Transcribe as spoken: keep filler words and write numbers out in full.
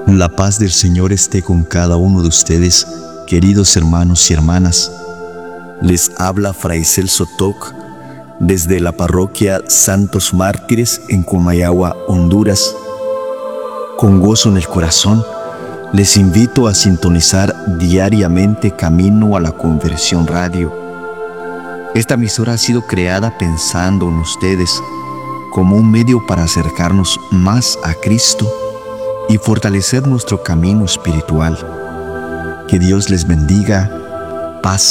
La paz del Señor esté con cada uno de ustedes, queridos hermanos y hermanas. Les habla Fray Celso Toc desde la parroquia Santos Mártires en Comayagua, Honduras. Con gozo en el corazón, les invito a sintonizar diariamente Camino a la Conversión Radio. Esta emisora ha sido creada pensando en ustedes como un medio para acercarnos más a Cristo y fortalecer nuestro camino espiritual. Que Dios les bendiga. Paz